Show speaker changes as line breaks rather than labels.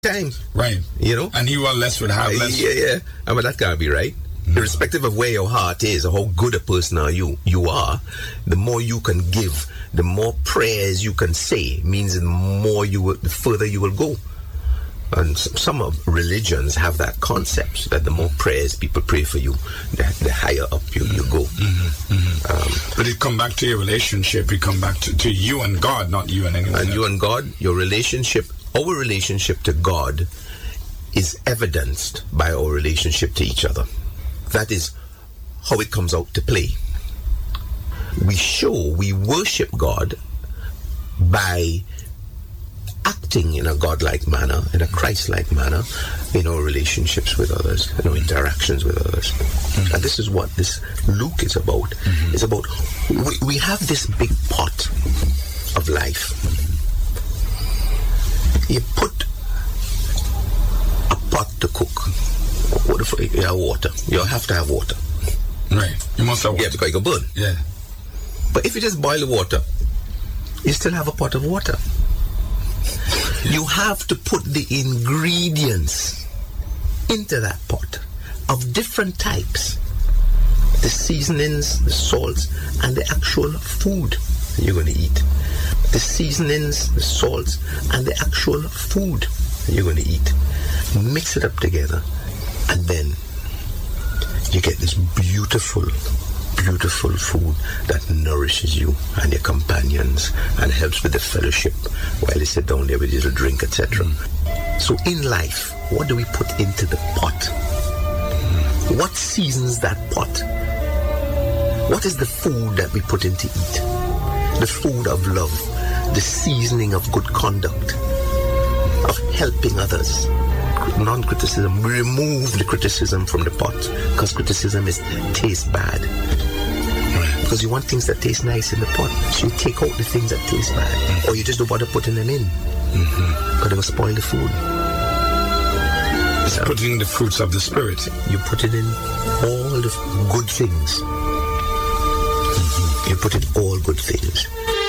time.
Right.
You know?
And you are less would have less.
Yeah. I mean, that can't be right. Irrespective of where your heart is or how good a person you are, the more you can give, the more prayers you can say, means the further you will go. And some of religions have that concept that the more prayers people pray for you, the higher up you go.
But it come back to your relationship. It come back to you and God, not you and anyone else.
And you and God, your relationship, our relationship to God is evidenced by our relationship to each other. That is how it comes out to play. We worship God by acting in a God-like manner, in a Christ-like manner, in our relationships with others, in our interactions with others. And this is what this Luke is about. It's about, we have this big pot of life. You put a pot to cook. You have water. You have to have water.
Right. You must have water.
Yeah, because you can burn.
Yeah.
But if you just boil the water, you still have a pot of water. You have to put the ingredients into that pot of different types. The seasonings, the salts, and the actual food that you're going to eat. The seasonings, the salts, and the actual food that you're going to eat. Mix it up together, and then you get this beautiful food that nourishes you and your companions and helps with the fellowship while you sit down there with your drink, etc. So in life, what do we put into the pot? What seasons that pot? What is the food that we put in to eat? The food of love, the seasoning of good conduct, of helping others. Non-criticism. We remove the criticism from the pot, because criticism tastes bad. Because you want things that taste nice in the pot, so you take out the things that taste bad, or you just don't bother putting them in, because they will spoil the food.
It's putting the fruits of the Spirit.
You put it in all the good things. You put in all good things.